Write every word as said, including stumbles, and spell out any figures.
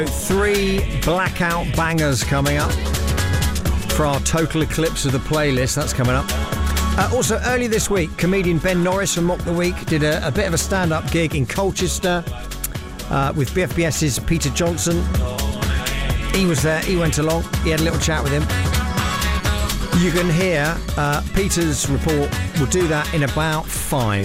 Three blackout bangers coming up for our total eclipse of the playlist. That's coming up. Uh, also, early this week, comedian Ben Norris from Mock the Week did a, a bit of a stand-up gig in Colchester uh, with B F B S's Peter Johnson. He was there, he went along, he had a little chat with him. You can hear uh, Peter's report. We'll do that in about five.